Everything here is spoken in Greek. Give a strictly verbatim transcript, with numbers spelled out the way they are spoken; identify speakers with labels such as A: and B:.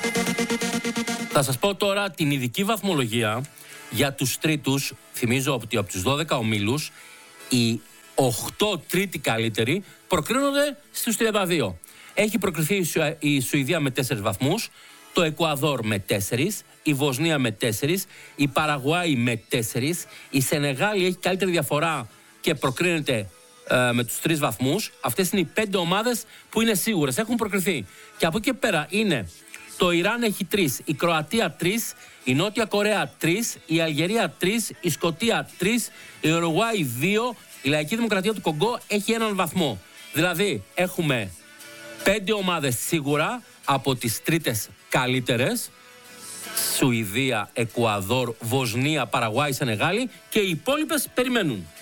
A: Θα σας πω τώρα την ειδική βαθμολογία για τους τρίτους. Θυμίζω ότι από τους δώδεκα ομίλους οι οκτώ τρίτοι καλύτεροι προκρίνονται στους τριάντα δύο. Έχει προκριθεί η Σουηδία με τέσσερις βαθμούς, το Εκουαδόρ με τέσσερις, η Βοσνία με τέσσερις, η Παραγουάη με τέσσερις, η Σενεγάλη έχει καλύτερη διαφορά και προκρίνεται ε, με τους τρεις βαθμούς. Αυτές είναι οι πέντε ομάδες που είναι σίγουρες, έχουν προκριθεί. Και από εκεί πέρα είναι το Ιράν έχει τρεις, η Κροατία τρεις, η Νότια Κορέα τρεις, η Αλγερία τρεις, η Σκωτία τρεις, η Ουρουγουάη δύο, η Λαϊκή Δημοκρατία του Κονγκό έχει έναν βαθμό. Δηλαδή έχουμε πέντε ομάδες σίγουρα από τις τρίτες καλύτερες. Σουηδία, Εκουαδόρ, Βοσνία, Παραγουάη, Σενεγάλη, και οι υπόλοιπες περιμένουν.